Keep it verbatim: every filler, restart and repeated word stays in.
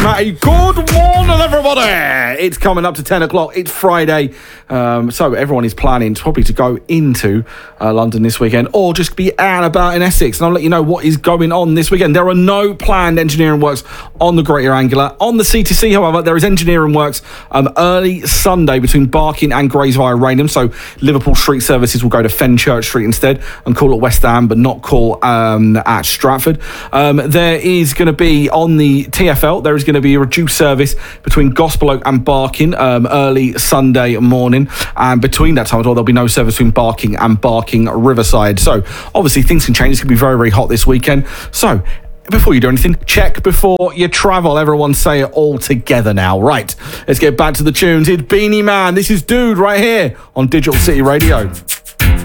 Matty, good morning, everybody. It's coming up to ten o'clock. It's Friday. Um, so everyone is planning probably to go into uh, London this weekend or just be out and about in Essex. And I'll let you know what is going on this weekend. There are no planned engineering works on the Greater Anglia. On the C T C, however, there is engineering works um, early Sunday between Barking and Grays via Raynham. So Liverpool Street services will go to Fenchurch Street instead and call at West Ham, but not call um, at Stratford. Um, there is going to be on the T F L, there is going to be a reduced service between Gospel Oak and Barking um, early Sunday morning. And between that time as well, there'll be no service between Barking and Barking Riverside. So obviously things can change. It's going to be very, very hot this weekend. So before you do anything, check before you travel. Everyone say it all together now. Right, let's get back to the tunes. It's Beanie Man. This is Dude right here on Digital City Radio.